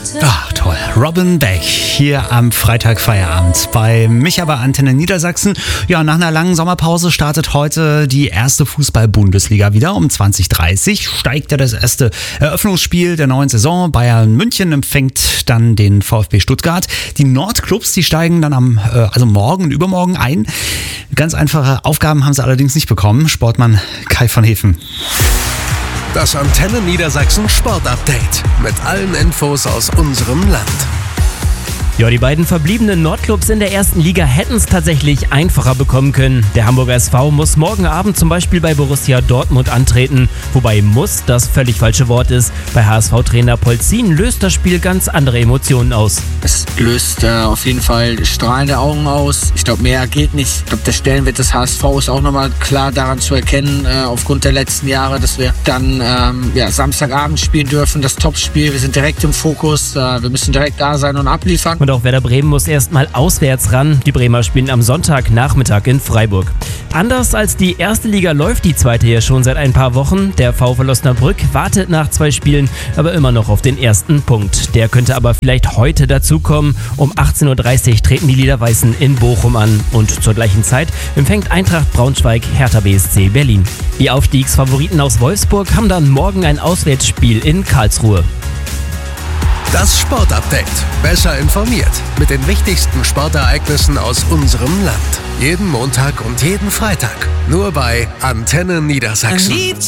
Ach toll, Robin Beck hier am Freitag Feierabend bei Micha bei Antenne Niedersachsen. Ja, nach einer langen Sommerpause startet heute die erste Fußball-Bundesliga wieder. Um 20:30 Uhr steigt ja das erste Eröffnungsspiel der neuen Saison. Bayern München empfängt dann den VfB Stuttgart. Die Nordclubs, die steigen dann morgen und übermorgen ein. Ganz einfache Aufgaben haben sie allerdings nicht bekommen. Sportmann Kai von Hefen. Das Antenne Niedersachsen Sportupdate mit allen Infos aus unserem Land. Ja, die beiden verbliebenen Nordclubs in der ersten Liga hätten es tatsächlich einfacher bekommen können. Der Hamburger SV muss morgen Abend zum Beispiel bei Borussia Dortmund antreten. Wobei muss das völlig falsche Wort ist. Bei HSV-Trainer Polzin löst das Spiel ganz andere Emotionen aus. Es löst auf jeden Fall strahlende Augen aus. Ich glaube, mehr geht nicht. Ich glaube, der Stellenwert des HSV ist auch nochmal klar daran zu erkennen, aufgrund der letzten Jahre, dass wir dann Samstagabend spielen dürfen, das Topspiel. Wir sind direkt im Fokus. Wir müssen direkt da sein und abliefern. Und auch Werder Bremen muss erstmal auswärts ran. Die Bremer spielen am Sonntagnachmittag in Freiburg. Anders als die erste Liga läuft die zweite ja schon seit ein paar Wochen. Der VfL Osnabrück wartet nach 2 Spielen, aber immer noch auf den ersten Punkt. Der könnte aber vielleicht heute dazukommen. Um 18:30 Uhr treten die Lila-Weißen in Bochum an. Und zur gleichen Zeit empfängt Eintracht Braunschweig Hertha BSC Berlin. Die Aufstiegsfavoriten aus Wolfsburg haben dann morgen ein Auswärtsspiel in Karlsruhe. Das Sportupdate. Besser informiert mit den wichtigsten Sportereignissen aus unserem Land. Jeden Montag und jeden Freitag. Nur bei Antenne Niedersachsen.